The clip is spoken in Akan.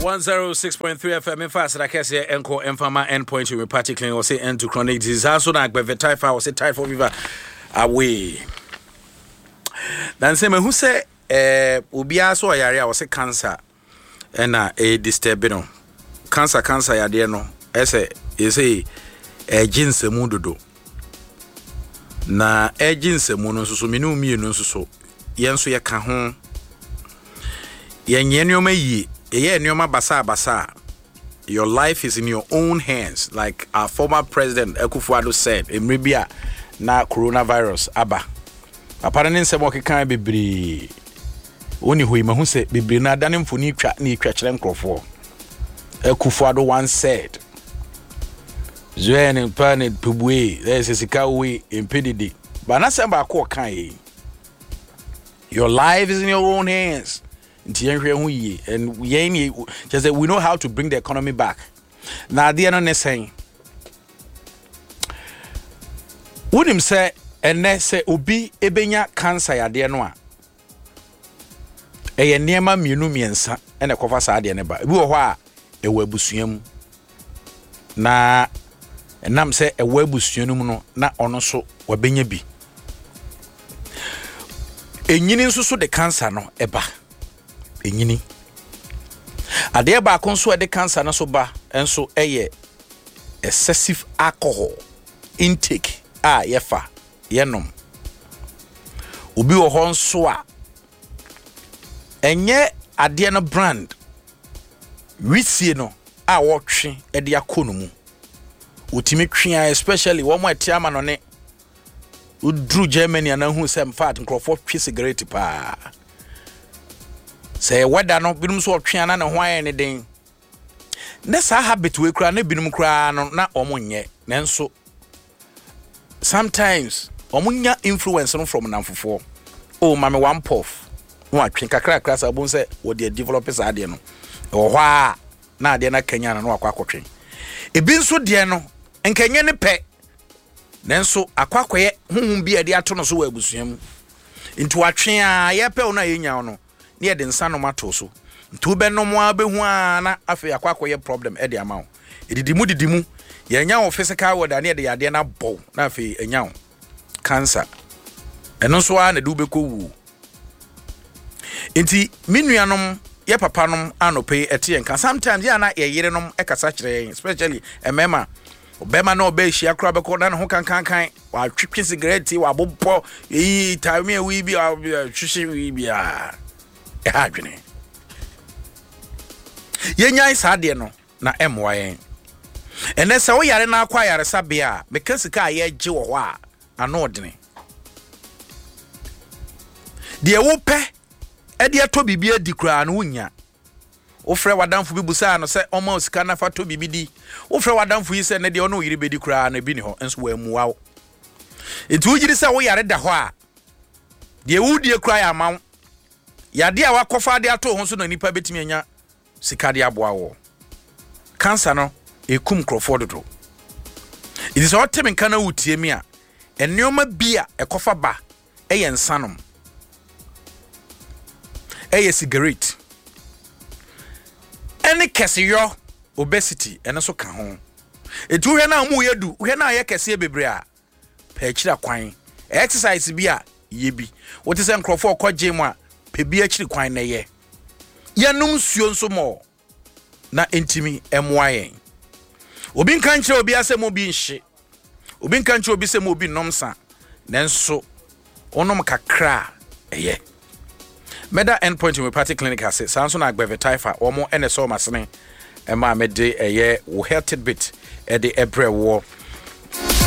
106.3 FM in fast like I say enko enfama endpoint we particularly or say end to chronic disease also na agbe typhoid or say typhoid fever away. Dan say me who say obi aso yare or say cancer na disturb no. Cancer yade no ese say ginsemu dodo. Na ginsemu no so minu mienu so yenso ye ka ho yenye nyoma yi eye nyoma basa. Your life is in your own hands, like our former president Akufo-Addo said emrebia na coronavirus aba apara ne nsemo kekan bebre oni hoyi mahu se bebre na dane mfoni twa na twa kire nkrofo Akufo-Addo once said Zuen planet pubwe there's a sikawe impedidi but na semba ko kan your life is in your own hands. And we just we know how to bring the economy back. Now the other saying Unim say and say obi ebenya cancer ya de no a eye niema mienu miensa ene kofa sa de ne ba bi wo ho a ewa abusuam na enam say ewa abusuanum no na ono so wabenya bi enyini nso so de cancer no eba enyini ade ba konso de cancer na so ba enso eye excessive alcohol intake yefa yenom obi wo ho nso a enye ade no brand wisie no a wotwe e de akono mu otimi twa especially wo mo atiama no ne udru Germany na hu sem fat nkrofo twe cigarette pa say weda no binum so otwe na ho aye ne den ne sa habit we kura na binum kura no na omonye nenso sometimes omunya influence no from namfofo oh mame one puff no atwe kakra klasa obun say wo de developers ade no ho a na ade na kanya no akwakotwe ebi nso de no enkenye ne pe nenso akwakoye huhum bi ade ato no so wa abusuam nti atwe a ye pe ona yenya no ne ye de nsa no mato so nti be no mo abehu a na afi akwakoye problem e de amawo edidimu yenya wo physical word na ye de ade na bow na afi enya wo cancer eno so a na du be kowu nti minuanom ye papa nom anope ete enka sometimes ya na ye yire nom ekasa kire especially emema obema na obeshi akra be ko na ho kankan wa twitwe cigarette wa bobpo yi time wi bi twhwe wi bi a e ha dwene yenya isa de no na emwa yen ene se wo yare na akwa yare sabia mekasika ye gye wo ho a ano odene de wo pe e de to bibia di kura no wunya wo frɛ wadamfo bi busa no sɛ ɔma osika na fa to bibidi wo frɛ wadamfo yi sɛ ne de ɔno yiri bedi kura na bi ne ho enso wa muwa wo etu ugiri sɛ wo yare da hɔ a de wudie kura ya mawo yade a wakɔfa de ato ho so na nipa betimi anya sika de aboa wo cancer no ekum krofo dodo it is all time kana wutie mi a enneoma bi a ekɔfa ba ɛyɛ nsanom ɛyɛ cigarette any kesiyo obesity ene so ka ho etu hwe na mu yedu hwe na ye kese bebre a pa akira kwan exercise bi a ye bi wote se nkrofo okogye mu a pe bi akiri kwan na ye yanum suo nso mo na entimi emoa yen obi nkan kire obi asem obi nhye obi nkan kire obi sem obi nomsa nenso onom kakra eye Meda endpoint in party clinic has said Samson Agbe Typha or more NSO Masne and my mede a year who helped it bit at the Ebre war